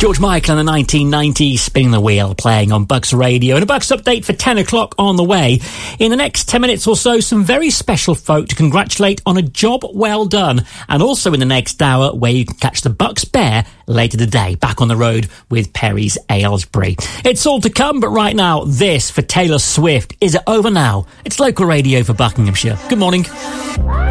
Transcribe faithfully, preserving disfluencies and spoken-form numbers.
George Michael in the nineteen nineties, Spinning the Wheel, playing on Bucks Radio. And a Bucks update for ten o'clock on the way. In the next ten minutes or so, some very special folk to congratulate on a job well done. And also in the next hour, where you can catch the Bucks Bear later today, back on the road with Perry's Aylesbury. It's all to come, but right now, this for Taylor Swift. Is it over now? It's local radio for Buckinghamshire. Good morning.